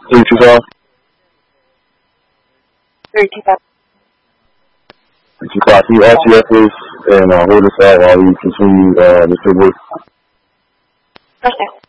325. 325. 325. Can you RTF this and hold this out while we continue the paperwork? Okay.